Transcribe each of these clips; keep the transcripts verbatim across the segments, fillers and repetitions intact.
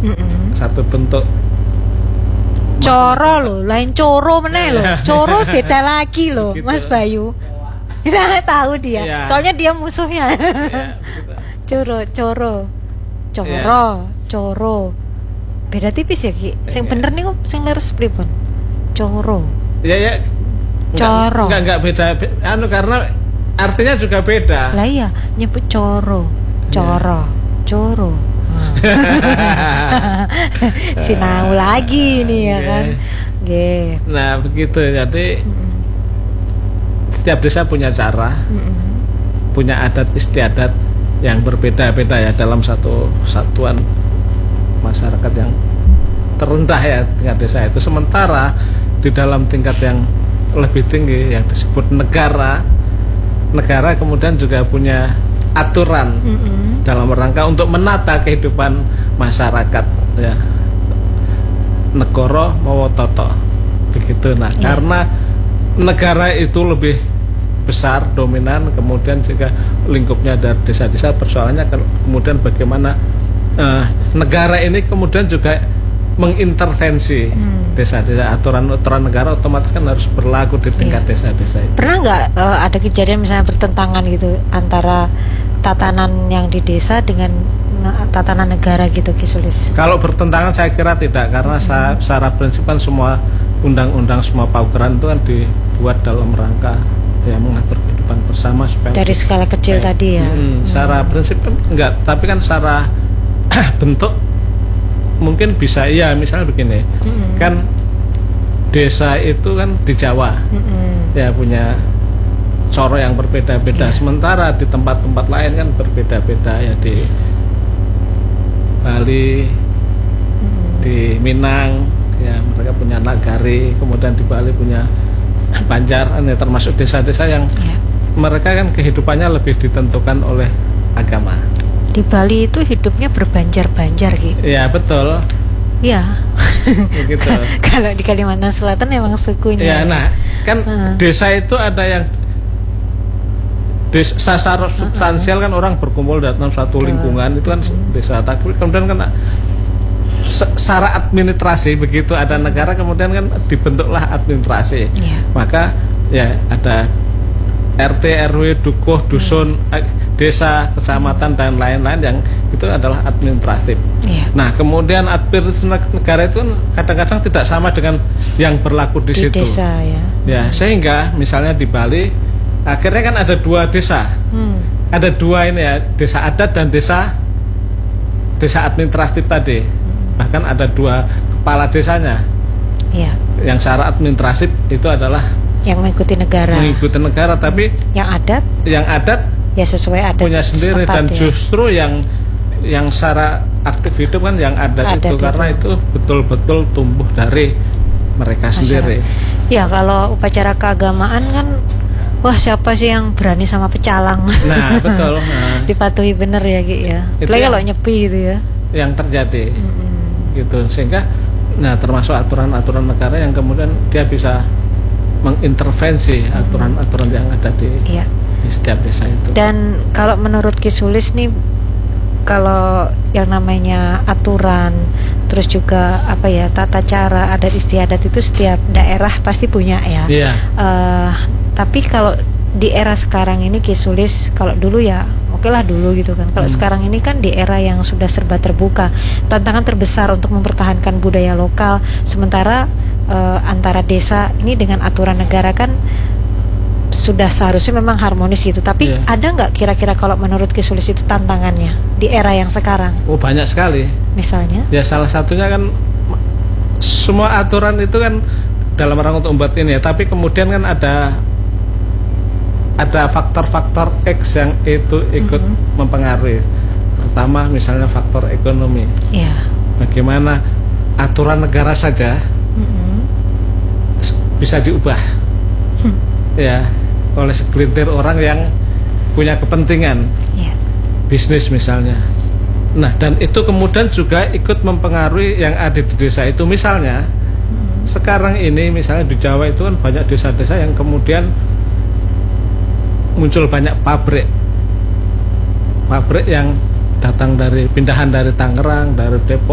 Mm-mm. Satu bentuk coro loh, lain coro meneh loh. Coro beda lagi loh, gitu. Mas Bayu. Kita tahu dia, ya. Soalnya dia musuhnya. Ya, coro, coro, coro, ya. Coro. Beda tipis ya Ki. Sing ya. Bener nih kok, sing leres pripun? Coro. Ya ya. Coro. Enggak enggak beda, anu karena artinya juga beda. Lah iya, nyebut coro, coro, ya. Coro. Sinau lagi nih ya kan. G. Nah begitu, jadi mm-mm. setiap desa punya cara, mm-mm. punya adat istiadat yang berbeda-beda ya dalam satu satuan masyarakat yang terendah ya tingkat desa itu. Sementara di dalam tingkat yang lebih tinggi yang disebut negara, negara kemudian juga punya aturan mm-hmm. dalam rangka untuk menata kehidupan masyarakat ya. Negara mau toto begitu. Nah, yeah. karena negara itu lebih besar, dominan, kemudian juga lingkupnya dari desa-desa, persoalannya kemudian bagaimana uh, negara ini kemudian juga mengintervensi hmm. desa-desa. Aturan-aturan negara otomatis kan harus berlaku di tingkat yeah. desa-desa itu. Pernah nggak uh, ada kejadian misalnya bertentangan gitu antara tatanan yang di desa dengan tatanan negara gitu Ki Sulis? Kalau bertentangan saya kira tidak, karena hmm. secara prinsip kan semua undang-undang, semua paugeran itu kan dibuat dalam rangka ya mengatur kehidupan bersama supaya dari skala kecil eh, tadi ya. Hmm, secara hmm. prinsip enggak, tapi kan secara bentuk mungkin bisa iya. Misalnya begini, hmm. kan desa itu kan di Jawa hmm. ya punya coro yang berbeda-beda, yeah. sementara di tempat-tempat lain kan berbeda-beda ya, di Bali, hmm. di Minang ya mereka punya nagari, kemudian di Bali punya Banjar, ini termasuk desa-desa yang yeah. mereka kan kehidupannya lebih ditentukan oleh agama. Di Bali itu hidupnya berbanjar-banjar gitu. Iya betul. Iya. Begitu. Kalau di Kalimantan Selatan memang sukunya. Ya, nah kan uh. desa itu ada yang desa sasar substansial kan orang berkumpul dalam suatu lingkungan, itu kan desa. Tapi kemudian kan secara administrasi begitu ada negara, kemudian kan dibentuklah administrasi. Yeah. Maka ya ada R T, R W, dukuh, dusun, hmm. desa, kecamatan dan lain-lain yang itu adalah administratif. Yeah. Nah, kemudian administrasi negara itu kan kadang-kadang tidak sama dengan yang berlaku di, di situ. Desa, ya. Ya, sehingga misalnya di Bali akhirnya kan ada dua desa. Hmm. Ada dua ini ya, desa adat dan desa desa administratif tadi. Hmm. Bahkan ada dua kepala desanya. Yeah. Yang secara administratif itu adalah yang mengikuti negara. Mengikuti negara, tapi yang adat, yang adat ya sesuai adat punya sendiri, dan ya. Justru yang yang secara aktif hidup kan yang adat, adat itu, itu karena itu betul-betul tumbuh dari mereka masyarakat sendiri. Ya, kalau upacara keagamaan kan wah siapa sih yang berani sama pecalang. Nah, betul. Nah. Dipatuhi bener ya Ki ya. Apalagi kalau nyepi gitu ya. Yang terjadi. Mm-hmm. Gitu, sehingga nah termasuk aturan-aturan negara yang kemudian dia bisa mengintervensi aturan-aturan yang ada di, iya. di setiap desa itu. Dan kalau menurut Ki Sulis nih, kalau yang namanya aturan, terus juga apa ya tata cara adat istiadat itu setiap daerah pasti punya ya. Iya. Uh, tapi kalau di era sekarang ini Ki Sulis, kalau dulu ya oke lah dulu gitu kan. Kalau hmm. sekarang ini kan di era yang sudah serba terbuka, tantangan terbesar untuk mempertahankan budaya lokal, sementara Uh, antara desa ini dengan aturan negara kan sudah seharusnya memang harmonis gitu. Tapi yeah. ada nggak kira-kira kalau menurut Ki Sulis itu tantangannya di era yang sekarang? Oh, banyak sekali. Misalnya? Ya salah satunya kan semua aturan itu kan dalam rangka untuk membuat ini ya. Tapi kemudian kan ada ada faktor-faktor X yang itu ikut mm-hmm. mempengaruhi. Pertama misalnya faktor ekonomi. Yeah. Bagaimana aturan negara saja mm-hmm. bisa diubah hmm. ya oleh segelintir orang yang punya kepentingan yeah. bisnis misalnya. Nah, dan itu kemudian juga ikut mempengaruhi yang ada di desa itu. Misalnya hmm. sekarang ini misalnya di Jawa itu kan banyak desa-desa yang kemudian muncul banyak pabrik pabrik yang datang dari pindahan dari Tangerang, dari Depok, dari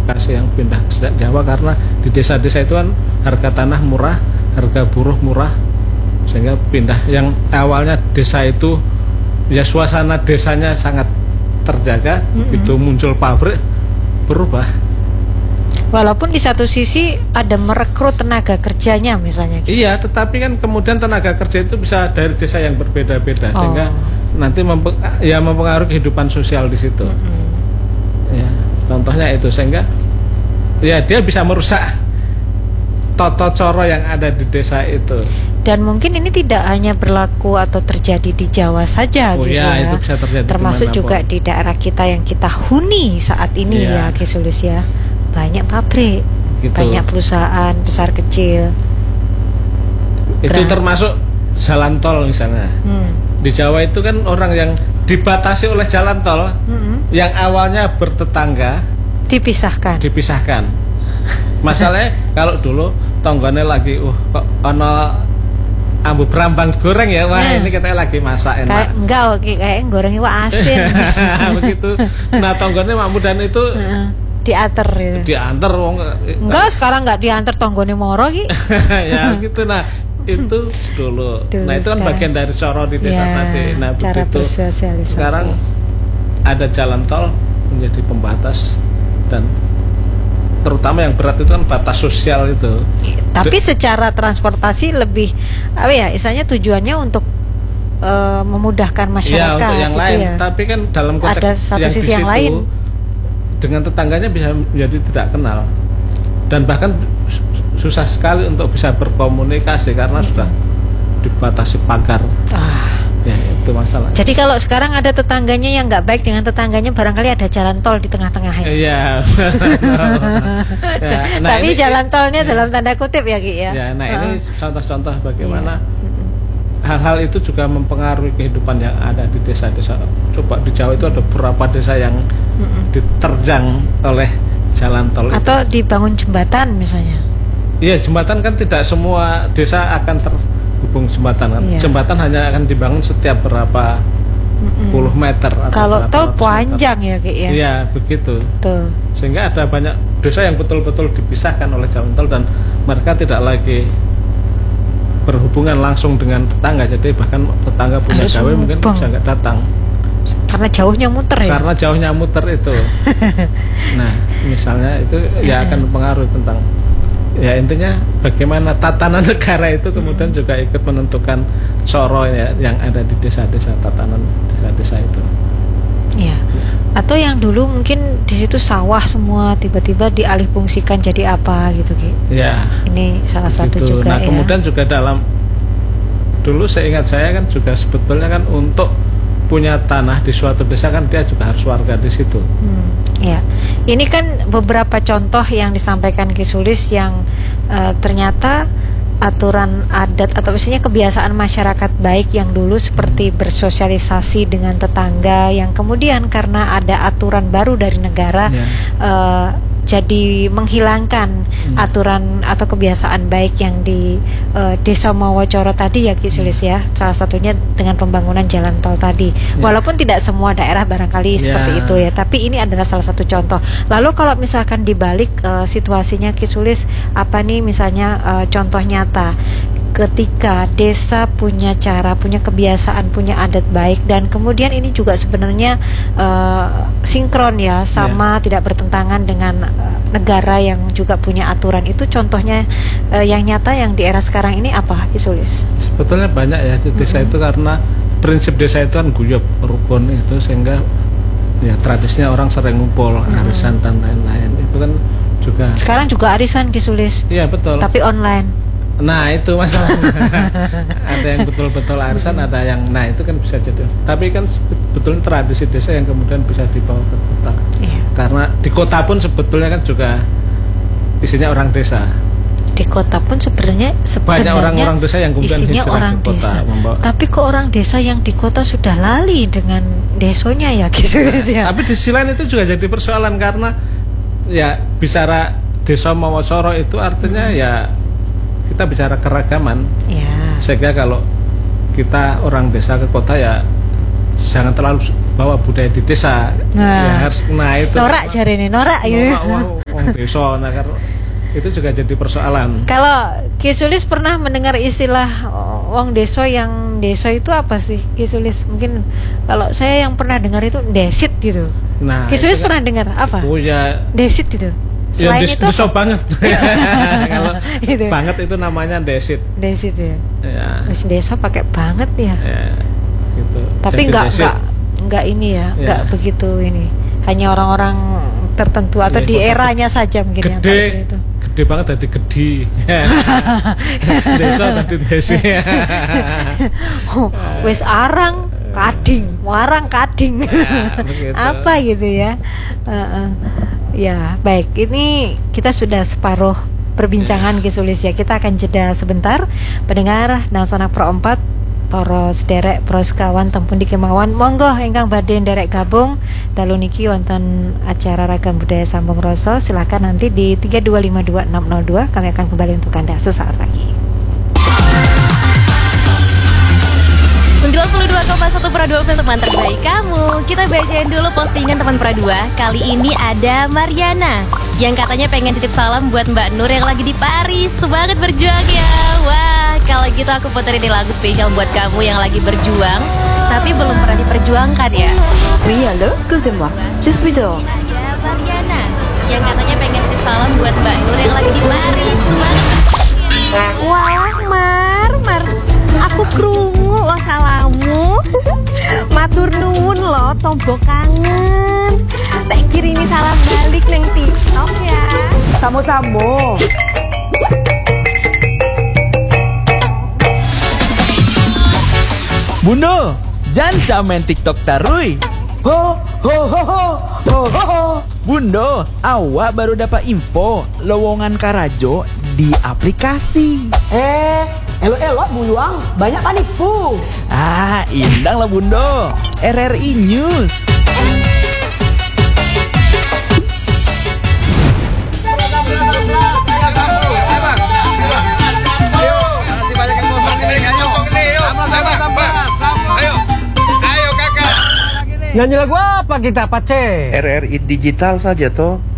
Bekasi yang pindah ke Jawa karena di desa-desa itu kan harga tanah murah, harga buruh murah, sehingga pindah. Yang awalnya desa itu ya suasana desanya sangat terjaga, mm-hmm. itu muncul pabrik, berubah. Walaupun di satu sisi ada merekrut tenaga kerjanya misalnya gitu. Iya, tetapi kan kemudian tenaga kerja itu bisa dari desa yang berbeda-beda, oh. sehingga nanti mempe- ya mempengaruhi kehidupan sosial di situ. Mm-hmm. Ya, contohnya itu, sehingga ya dia bisa merusak toto coro yang ada di desa itu. Dan mungkin ini tidak hanya berlaku atau terjadi di Jawa saja, oh, gitu ya, ya. Itu bisa terjadi termasuk juga di daerah kita yang kita huni saat ini ya, ya Ki Sulis ya. Banyak pabrik, gitu. Banyak perusahaan besar kecil. Itu Gra- termasuk jalan tol misalnya. Hmm. Di Jawa itu kan orang yang dibatasi oleh jalan tol, hmm. yang awalnya bertetangga dipisahkan. Dipisahkan. Masalahnya kalau dulu tonggone lagi, uh kok ono ambu berambang goreng ya, wah hmm. ini katanya lagi masak enak. Kayak enggak, kayak gorengnya wah asin. Begitu. Nah tonggone makmu dan itu diantar gitu. Diantar wong enggak, sekarang enggak diantar tonggone moro ki. Ya gitu. Nah itu dulu, dulu nah itu kan sekarang. Bagian dari coro di desa ya, tadi. Nah cara begitu sekarang ada jalan tol menjadi pembatas, dan terutama yang berat itu kan batas sosial itu. Tapi De- secara transportasi lebih apa ya, istilahnya tujuannya untuk uh, memudahkan masyarakat. Ya untuk yang gitu lain, ya. tapi kan dalam konteks ada satu yang sisi yang situ, lain dengan tetangganya bisa menjadi tidak kenal, dan bahkan susah sekali untuk bisa berkomunikasi karena hmm. sudah dibatasi pagar. Ah. Ya itu masalah. Jadi kalau sekarang ada tetangganya yang nggak baik dengan tetangganya, barangkali ada jalan tol di tengah-tengah ya. Iya. Ya, nah tapi ini, jalan tolnya ya. Dalam tanda kutip ya Ki ya. Ya, nah uh. ini contoh-contoh bagaimana ya. Hal-hal itu juga mempengaruhi kehidupan yang ada di desa-desa. Coba di Jawa itu ada beberapa desa yang mm-mm. diterjang oleh jalan tol. Atau itu. Dibangun jembatan misalnya. Iya, jembatan kan tidak semua desa akan terhubung jembatan kan. Iya. Jembatan hanya akan dibangun setiap berapa mm-mm. puluh meter. Kalau tol panjang ya Ki ya. Iya begitu. Betul. Sehingga ada banyak desa yang betul-betul dipisahkan oleh jalan tol, dan mereka tidak lagi berhubungan langsung dengan tetangga. Jadi bahkan tetangga punya gawe mungkin bisa nggak datang karena jauhnya muter ya. Karena jauhnya muter itu. Nah misalnya itu ya akan mempengaruhi tentang, ya intinya bagaimana tatanan negara itu kemudian hmm. juga ikut menentukan coro ya, yang ada di desa-desa, tatanan desa-desa itu. Ya. Atau yang dulu mungkin di situ sawah semua tiba-tiba dialih fungsikan jadi apa gitu Ki. Ya. Ini salah satu gitu. juga. Nah ya. Kemudian juga dalam dulu seingat saya kan juga sebetulnya kan untuk punya tanah di suatu desa kan dia juga harus warga di situ. Hmm, ya, ini kan beberapa contoh yang disampaikan Ki Sulis yang uh, ternyata aturan adat atau misalnya kebiasaan masyarakat baik yang dulu seperti bersosialisasi dengan tetangga, yang kemudian karena ada aturan baru dari negara ya. uh, jadi menghilangkan hmm. aturan atau kebiasaan baik yang di uh, Desa Mowocoro tadi ya Ki Sulis ya. Salah satunya dengan pembangunan jalan tol tadi. Ya. Walaupun tidak semua daerah barangkali ya. seperti itu ya, tapi ini adalah salah satu contoh. Lalu kalau misalkan dibalik uh, situasinya Ki Sulis, apa nih misalnya uh, contoh nyata ketika desa punya cara, punya kebiasaan, punya adat baik, dan kemudian ini juga sebenarnya uh, sinkron ya, sama yeah. tidak bertentangan dengan uh, negara yang juga punya aturan. Itu contohnya uh, yang nyata yang di era sekarang ini apa, Ki Sulis? Sebetulnya banyak ya di desa mm-hmm. itu, karena prinsip desa itu kan guyub rukun itu, sehingga ya tradisinya orang sering ngumpul, mm-hmm. arisan dan lain-lain. Itu kan juga sekarang juga arisan Ki Sulis. Iya betul. Tapi online. Nah itu masalahnya. Ada yang betul-betul arisan, ada yang, nah itu kan bisa jadi. Tapi kan sebetulnya tradisi desa yang kemudian bisa dibawa ke kota. Iya. Karena di kota pun sebetulnya kan juga isinya orang desa. Di kota pun sebenarnya banyak orang-orang desa yang kemudian isinya hijrah orang ke kota, desa. Membawa. Tapi kok orang desa yang di kota sudah lali dengan desonya ya gitu ya. Tapi di sisi lain itu juga jadi persoalan, karena ya bicara Desa Mowocoro itu artinya hmm. ya kita bicara keragaman ya. Sehingga kalau kita orang desa ke kota ya jangan terlalu bawa budaya di desa. Nah, ya harus, nah itu norak jari ini norak ya. Wow, nang desa. Nah, karena itu juga jadi persoalan. Kalau Ki Sulis pernah mendengar istilah wong deso, yang deso itu apa sih Ki Sulis? Mungkin kalau saya yang pernah dengar itu desit gitu. Nah, Ki Sulis kan, pernah dengar apa? Oh ya, desit itu. Selain ya, des, itu deso banget. Kalau gitu. Banget itu namanya desit. Desit ya. Ya. Mas desa pakai banget ya. Ya gitu. Tapi nggak nggak nggak ini ya, nggak ya. Begitu ini. Hanya orang-orang tertentu atau ya, di eranya saja mungkin gede, yang tahu itu. Gede banget tadi gede. Desa tadi desi. Oh, wes arang kading, warang kading. Ya, apa gitu ya. Uh, uh. Ya, baik. Ini kita sudah separuh perbincangan Ki Sulis ya. Kita akan jeda sebentar. Pendengar Nang Sanak Pro empat, para sederek pros kawan tempun di kemauan, monggo ingkang badhe nderek gabung dalu niki wonten acara Ragam Budaya Sambung Rasa. Silakan nanti di tiga dua lima dua enam nol dua, kami akan kembali untuk Anda sesaat lagi. sembilan puluh dua koma satu Pro dua untuk teman terbaik kamu. Kita bacain dulu postingan teman Pro dua. Kali ini ada Mariana yang katanya pengen titip salam buat Mbak Nur yang lagi di Paris. Semangat berjuang ya. Wah, kalau gitu aku puterin lagu spesial buat kamu yang lagi berjuang tapi belum pernah diperjuangkan ya. Oui, allô, excusez-moi. Je suis dehors. Ada Mariana yang katanya pengen titip salam buat Mbak Nur yang lagi di Paris. Semangat. Wah, Mar, Mar, aku krungu loh salamu. Matur nuwun loh, tombok kangen. Tak kirimi salam balik neng TikTok ya. Samo-samo. Bundo, jangan main TikTok tarui. Ho ho ho ho ho ho ho. Bundo, awak baru dapat info lowongan Karajo di aplikasi. Eh, elok-elok buyuang, banyak panipu. Ah, indang lah Bundo. R R I News. Nyanyi lagu apa kita, Pace? R R I Digital saja toh.